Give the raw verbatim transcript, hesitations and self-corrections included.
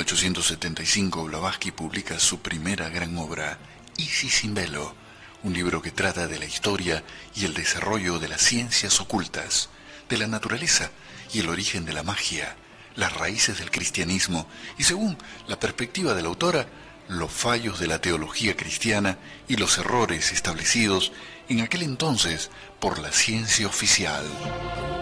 ochocientos setenta y cinco, Blavatsky publica su primera gran obra, Isis sin velo, un libro que trata de la historia y el desarrollo de las ciencias ocultas, de la naturaleza y el origen de la magia, las raíces del cristianismo y, según la perspectiva de la autora, los fallos de la teología cristiana y los errores establecidos en aquel entonces por la ciencia oficial.